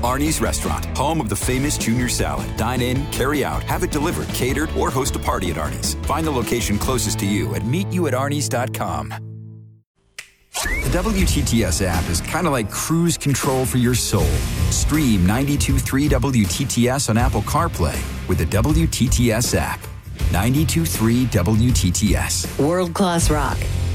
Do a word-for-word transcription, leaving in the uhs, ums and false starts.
Arnie's Restaurant, home of the famous Junior Salad. Dine in, carry out, have it delivered, catered, or host a party at Arnie's. Find the location closest to you at meet you at arnie's dot com. The W T T S app is kind of like cruise control for your soul. Stream ninety-two point three W T T S on Apple CarPlay with the W T T S app. ninety-two point three W T T S. World-class rock